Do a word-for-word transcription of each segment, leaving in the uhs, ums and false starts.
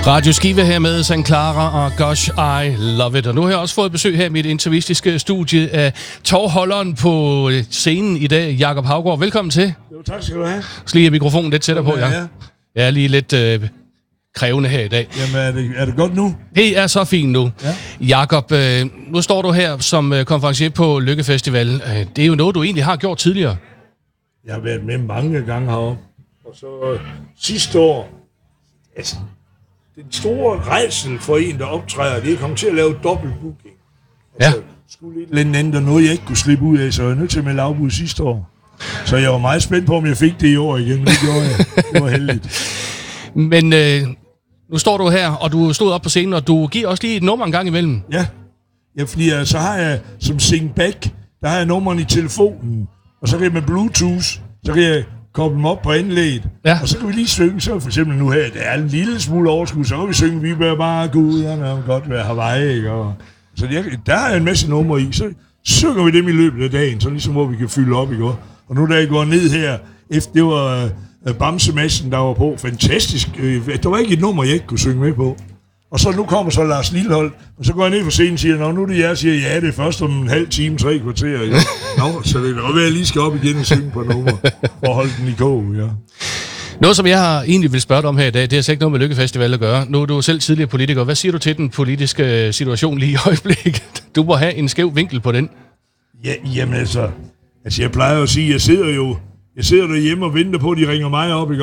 Radio Skive her med Sankt Clara og Gosh, I Love It. Og nu har jeg også fået besøg her i mit intervistiske studie af tovholderen på scenen i dag, Jakob Haugaard. Velkommen til. Jo, tak skal du have. Så lige mikrofonen lidt tættere på, ja. Ja. Jeg er lige lidt øh, krævende her i dag. Jamen, er det, er det godt nu? Det er så fint nu. Ja. Jakob, øh, nu står du her som øh, konferencier på Lykke Festival. Øh, det er jo noget, du egentlig har gjort tidligere. Jeg har været med mange gange heroppe. Og så øh, sidste år, altså, den store rejsel for en, der optræder, det er kommet til at lave dobbeltbooking. Altså, Ja. skulle lidt lidt andet, og noget jeg ikke kunne slippe ud af, så jeg var nødt til at melde afbud sidste år. Så jeg var meget spændt på, om jeg fik det i år igen. Det gjorde jeg. Det var heldigt. Men øh, nu står du her, og du stod op på scenen, og du giver også lige et nummer en gang imellem. Ja, ja, fordi uh, så har jeg som sing back, der har jeg nummeren i telefonen, og så kan jeg med Bluetooth, så kan jeg koble dem op på anlægget, Ja. og så kan vi lige synge, så for eksempel nu her, det er en lille smule overskud, så kan vi synge, vi bør bare gå ud, og det godt være Hawaii, ikke? Og, så jeg, der er en masse numre i, så synger vi dem i løbet af dagen, så ligesom hvor vi kan fylde op, ikke? Og nu da jeg går ned her, efter det var uh, Bamsemassen, der var på, fantastisk, uh, der var ikke et nummer, jeg ikke kunne synge med på. Og så nu kommer så Lars Lilholt, og så går jeg ned på scenen og siger, nå, nu er det jeg, siger, ja, det er først om en halv time, tre kvarter. Ja. Nå, så det kan godt være, at jeg lige skal op igen og synge på nummer, og holde den i kog, ja. Noget, som jeg har egentlig vil spørge dig om her i dag, det har slet ikke noget med Lykke Festival at gøre. Nu er du selv tidligere politiker. Hvad siger du til den politiske situation lige i øjeblikket? Du må have en skæv vinkel på den. Ja, jamen altså, altså jeg plejer at sige, jeg sidder jo, jeg sidder derhjemme og venter på, at de ringer mig op, ikke?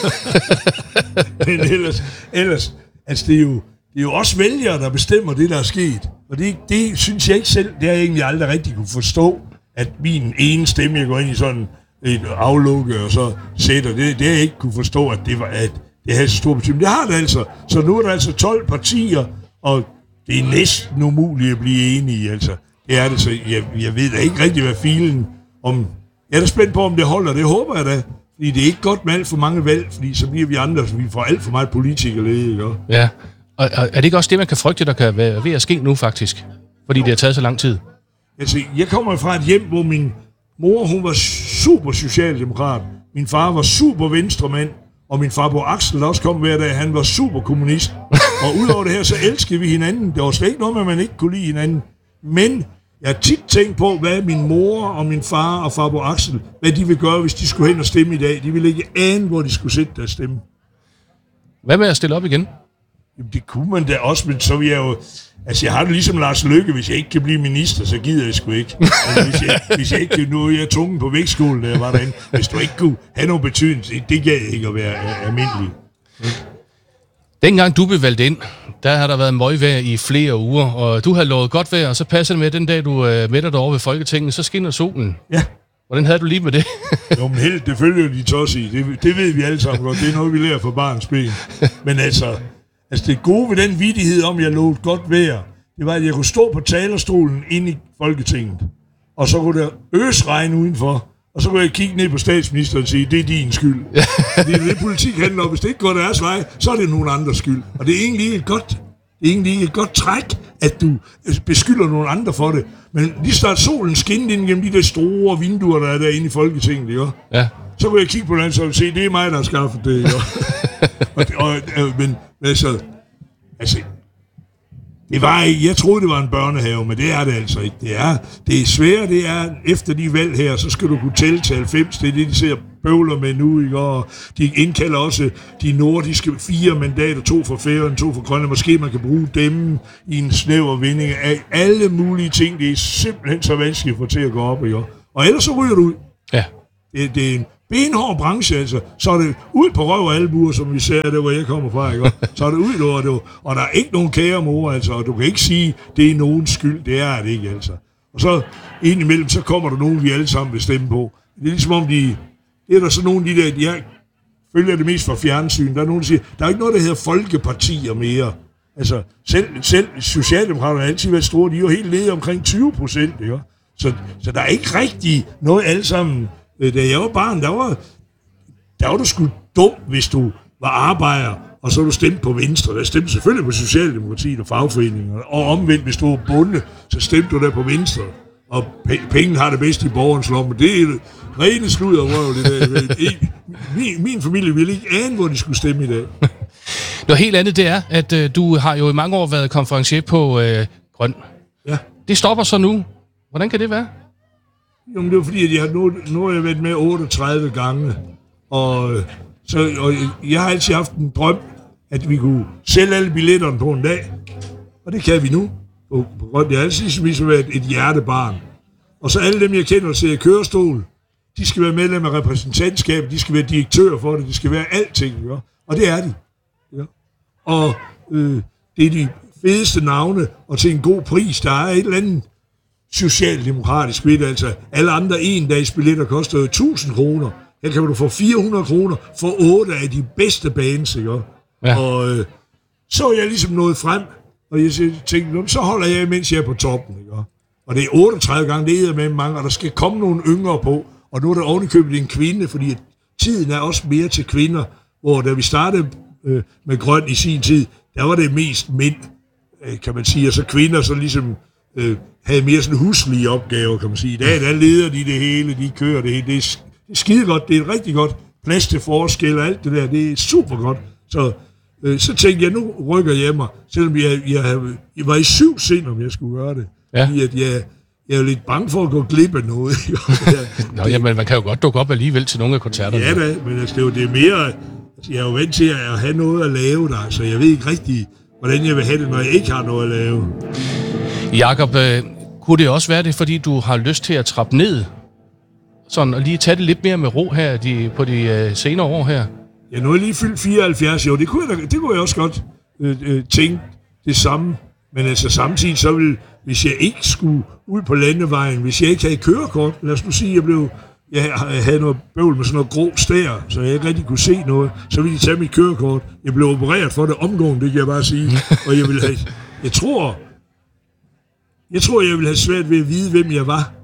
Men ellers, ellers, altså det er jo, det er jo også vælgere, der bestemmer det, der er sket. Og det, det synes jeg ikke selv, det har jeg egentlig aldrig rigtig kunne forstå, at min ene stemme, jeg går ind i sådan et aflukke og så sætter, det, det har jeg ikke kunne forstå, at det var, at det havde så stor betydning. Det har det altså. Så nu er der altså tolv partier, og det er næsten umuligt at blive enige, altså. Det er det, så jeg, jeg ved da ikke rigtig, hvad filen om. Jeg er da spændt på, om det holder, det håber jeg da. Fordi det er ikke godt med alt for mange valg, fordi så bliver vi andre, så vi får alt for meget politikerlede, ikke? Ja, og er det ikke også det, man kan frygte, der kan være ved at ske nu faktisk? Fordi det har taget så lang tid. Altså, jeg kommer fra et hjem, hvor min mor, hun var super socialdemokrat. Min far var super venstremand. Og min far på Axel, der også kom hver dag, han var super kommunist. Og udover det her, så elskede vi hinanden. Der var slet ikke noget med, at man ikke kunne lide hinanden. Men jeg har tit tænkt på, hvad min mor og min far og far på Axel, hvad de ville gøre, hvis de skulle hen og stemme i dag. De ville ikke ane, hvor de skulle sætte deres stemme. Hvad med at stille op igen? Jamen, det kunne man da også, men så vil jeg jo... Altså, jeg har det ligesom Lars Løkke, hvis jeg ikke kan blive minister, så gider jeg sgu ikke. Men hvis jeg, hvis jeg ikke kan... Nu er jeg tungen på vægtskolen, da jeg var derinde. Hvis du ikke kunne have nogen betydning, det gav ikke at være almindelig. Dengang du blev valgt ind, der har der været møgvejr i flere uger, og du har lovet godt vejr, og så passer det med, den dag du øh, mætter dig over ved Folketinget, så skinner solen. Ja. Hvordan havde du lige med det? Jo, men helt, det følger de tosse i. Det, det ved vi alle sammen godt. Det er noget, vi lærer fra barns ben. Men altså, altså, det gode ved den vittighed om, jeg lovede godt vejr, det var, at jeg kunne stå på talerstolen inde i Folketinget, og så kunne der øsregn udenfor, og så kunne jeg kigge ned på statsministeren og sige, det er din skyld. Det er det, politik handler om. Hvis det ikke går deres vej, så er det nogen andres skyld. Og det er egentlig ikke et godt, det er egentlig ikke et godt træk, at du beskylder nogen andre for det. Men lige snart solen skinnede ind gennem de der store vinduer, der er derinde i Folketinget, ikke? Ja. Så kunne jeg kigge på den og se, det er mig, der har skaffet det, ikke? og, og, men altså, altså, det var ikke, jeg troede, det var en børnehave, men det er det altså ikke. Det er, det er svært, det er, efter de valg her, så skal du kunne tælle til halvfems, det er det, de ser bøvler med nu, ikke? Og de indkalder også de nordiske fire mandater, to for Færøerne, to for Grønland, måske man kan bruge dem i en snæver vinding af alle mulige ting, det er simpelthen så vanskeligt at få til at gå op, ikke? Og ellers så ryger du ud. Ja. Det, det er en benhård branche, altså. Så er det ud på røv og albuer, som vi ser der, hvor jeg kommer fra, ikke? Så er det ud over det, og der er ikke nogen kære mor, altså, og du kan ikke sige, det er nogens skyld, det er det ikke, altså. Og så indimellem, så kommer der nogen, vi alle sammen vil stemme på. Det er ligesom om de, det er der så nogle af de der, jeg følger det mest fra fjernsyn, der er nogen, der siger, der er ikke noget, der hedder folkepartier mere. Altså, selv, selv Socialdemokraterne har altid været store, de er jo helt nede omkring tyve procent, ikke? Så, så der er ikke rigtig noget alle sammen. Da jeg var barn, der var, der var du sgu dum, hvis du var arbejder, og så du stemte på Venstre. Der stemte selvfølgelig på Socialdemokratiet og fagforeningerne. Og omvendt, hvis du var bonde, så stemte du der på Venstre. Og p- penge har det bedst i borgerens lomme. Det er rene slud og røv, det der. Min, min familie ville ikke ane, hvor de skulle stemme i dag. Noget helt andet, det er, at øh, du har jo i mange år været konferencier på øh, Grøn. Ja. Det stopper så nu. Hvordan kan det være? Jamen, det er fordi, at jeg, nu, nu har jeg været med otteogtredive gange, og, så, og jeg har altid haft en drøm, at vi kunne sælge alle billetterne på en dag, og det kan vi nu. På, på Grøn. Det har altid ligesom været et hjertebarn. Og så alle dem, jeg kender, der sidder i kørestol, de skal være medlem af repræsentantskabet, de skal være direktør for det, de skal være alting, ja? Og det er de. Ja? Og øh, det er de fedeste navne, og til en god pris. Der er et eller andet socialdemokratisk ved det, altså alle andre en-dags billetter koster jo tusind kroner. Her kan du få fire hundrede kroner for otte af de bedste bands, ikke? Ja. Og øh, så er jeg ligesom nået frem, og jeg tænkte, så holder jeg, mens jeg er på toppen, ikke? Og det er otteogtredive gange, det er med mange, og der skal komme nogle yngre på, og nu er der ovenikøbet en kvinde, fordi tiden er også mere til kvinder, hvor da vi startede øh, med Grøn i sin tid, der var det mest mænd, øh, kan man sige, og så kvinder så ligesom øh, havde mere sådan huslige opgaver, kan man sige. I dag, der leder de det hele, de kører det hele, det er, det er skide godt, det er et rigtig godt plads til forskel og alt det der, det er super godt. Så, øh, så tænkte jeg, nu rykker jeg mig, selvom jeg, jeg, jeg var i syv sind, om jeg skulle gøre det. Ja. Fordi at jeg, jeg er jo lidt bange for at gå glip af noget. Nå, jamen, man kan jo godt dukke op alligevel til nogle af koncerterne. Ja da, men altså, det er jo det er mere... Altså, jeg er jo vant til at have noget at lave der, så jeg ved ikke rigtig, hvordan jeg vil have det, når jeg ikke har noget at lave. Jakob, øh, kunne det også være det, fordi du har lyst til at trappe ned? Sådan, og lige tage det lidt mere med ro her de, på de øh, senere år her? Ja, nu er jeg lige fyldt fireoghalvfjerds, jo, det kunne jeg, det kunne jeg også godt øh, øh, tænke det samme. Men altså samtidig så vil, hvis jeg ikke skulle ud på landevejen, hvis jeg ikke havde kørekort, lad os nu sige, jeg blev, jeg havde noget bøvl med sådan noget grå stær, så jeg ikke rigtig kunne se noget, så ville de tage mit kørekort. Jeg blev opereret for det omgående, det kan jeg bare sige. Og jeg ville have, jeg tror, jeg tror, jeg ville have svært ved at vide, hvem jeg var.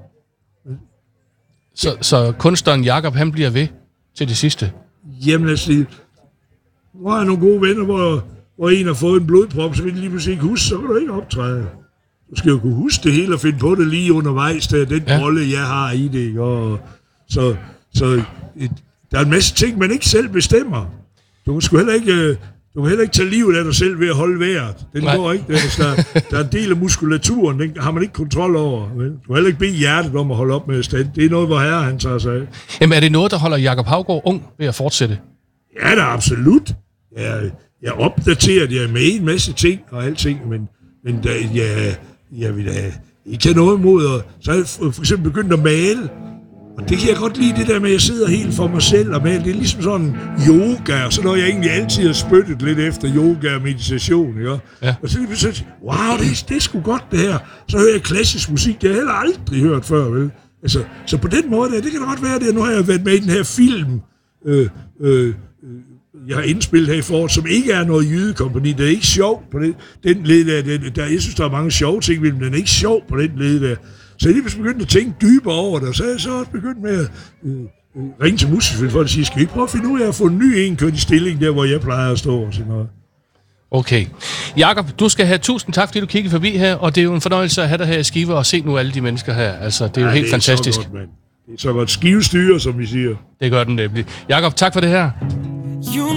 Så, så kunstneren Jakob, han bliver ved til det sidste? Jamen altså, nu har jeg nogle gode venner, hvor hvor en har fået en blodprop, så vil de lige pludselig ikke huske, så kan du ikke optræde. Du skal jo kunne huske det hele og finde på det lige undervejs, der den ja. rolle, jeg har i det. Ikke? Og så, så et, der er en masse ting, man ikke selv bestemmer. Du kan sgu heller ikke, du kan heller ikke tage livet af dig selv ved at holde vejret. Den Nej. går ikke. Der, der er en del af muskulaturen, den har man ikke kontrol over. Vel? Du kan heller ikke bede hjertet om at holde op med at stand. Det er noget, hvor herre han tager sig af. Jamen er det noget, der holder Jakob Haugaard ung ved at fortsætte? Ja, da absolut. Ja, jeg opdaterer, jeg er med i en masse ting og alting, men, men da, jeg, jeg vil da ikke have noget imod. Og så har jeg for eksempel begyndt at male, og det kan jeg godt lide, det der med, at jeg sidder helt for mig selv og male. Det er ligesom sådan yoga, og så når jeg egentlig altid har spyttet lidt efter yoga og meditation, ikke? Ja. Og så lige pludselig, wow, det, det er sgu godt det her. Så hører jeg klassisk musik, det har jeg heller aldrig hørt før, vel? Altså, så på den måde, det kan da godt være det, nu har jeg været med i den her film, øh, øh, jeg har indspillet her i foråret, som ikke er noget jydekompagni. Det er ikke sjovt på den, den led der, den, der. Jeg synes, der er mange sjove ting, men den er ikke sjov på den led der. Så jeg lige begyndt at tænke dybere over det, og så er jeg så også begyndt med at øh, øh, ringe til musikspil for at sige, skal vi ikke prøve at finde ud af at få en ny en kørt i stilling der, hvor jeg plejer at stå og sådan noget. Okay. Jakob, du skal have tusind tak, fordi du kiggede forbi her, og det er jo en fornøjelse at have dig her i Skive og se nu alle de mennesker her. Altså, det er jo ja, helt det er fantastisk. Så godt, mand. Det er så godt Skive styre, som vi siger. Det gør den nemlig. Jakob, tak for det her. You